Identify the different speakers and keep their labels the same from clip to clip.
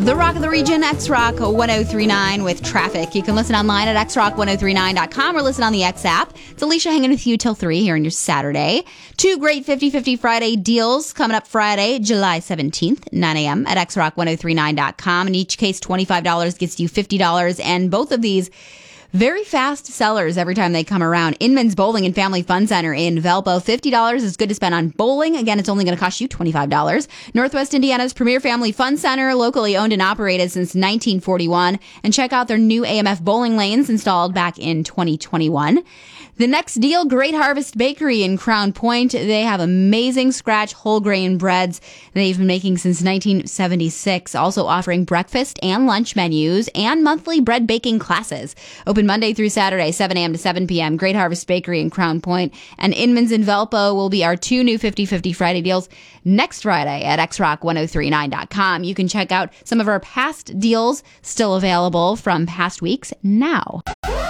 Speaker 1: The Rock of the Region, X-Rock 1039 with traffic. You can listen online at xrock1039.com or listen on the X app. It's Alicia hanging with you till 3 here on your Saturday. 2 great 50/50 Friday deals coming up Friday, July 17th, 9 a.m. at xrock1039.com. In each case, $25 gets you $50, and both of these very fast sellers every time they come around. Inman's Bowling and Family Fun Center in Valpo. $50 is good to spend on bowling. Again, it's only going to cost you $25. Northwest Indiana's premier family fun center, locally owned and operated since 1941. And check out their new AMF bowling lanes installed back in 2021. The next deal, Great Harvest Bakery in Crown Point. They have amazing scratch whole grain breads they've been making since 1976, also offering breakfast and lunch menus and monthly bread baking classes. Open Monday through Saturday, 7 a.m. to 7 p.m. Great Harvest Bakery in Crown Point. And Inman's in Valpo will be our 2 new 50/50 Friday deals next Friday at xrock1039.com. You can check out some of our past deals still available from past weeks now.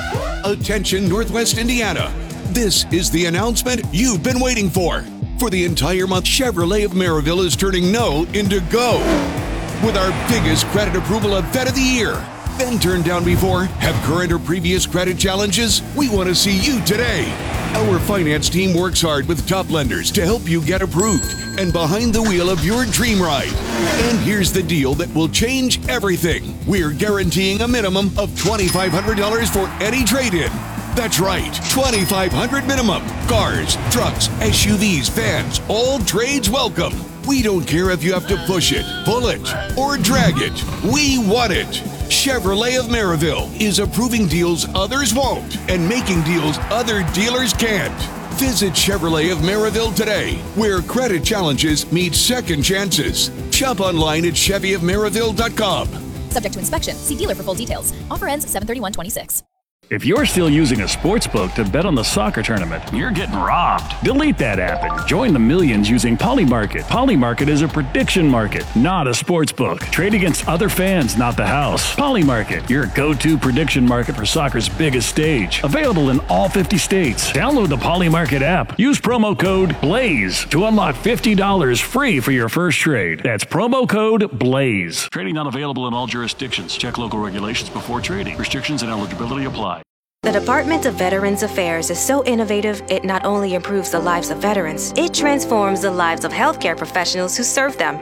Speaker 2: Attention Northwest Indiana. This is the announcement you've been waiting for. For the entire month, Chevrolet of Maryville is turning no into go with our biggest credit approval event of the year. Been turned down before? Have current or previous credit challenges? We want to see you today. Our finance team works hard with top lenders to help you get approved and behind the wheel of your dream ride. And here's the deal that will change everything. We're guaranteeing a minimum of $2,500 for any trade-in. That's right, $2,500 minimum. Cars, trucks, SUVs, vans, all trades welcome. We don't care if you have to push it, pull it, or drag it. We want it. Chevrolet of Maryville is approving deals others won't and making deals other dealers can't. Visit Chevrolet of Maryville today, where credit challenges meet second chances. Shop online at ChevyofMaryville.com.
Speaker 3: Subject to inspection. See dealer for full details. Offer ends 7/31/26.
Speaker 4: If you're still using a sportsbook to bet on the soccer tournament, you're getting robbed. Delete that app and join the millions using Polymarket. Polymarket is a prediction market, not a sportsbook. Trade against other fans, not the house. Polymarket, your go-to prediction market for soccer's biggest stage. Available in all 50 states. Download the Polymarket app. Use promo code BLAZE to unlock $50 free for your first trade. That's promo code BLAZE. Trading not available in all jurisdictions. Check local regulations before trading. Restrictions and eligibility apply.
Speaker 5: The Department of Veterans Affairs is so innovative, it not only improves the lives of veterans, it transforms the lives of healthcare professionals who serve them.